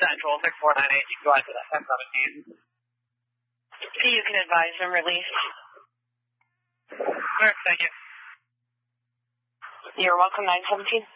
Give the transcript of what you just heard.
Central, 6498. You can go out to that 1017. You can advise them release. All right, thank you. You're welcome, 917.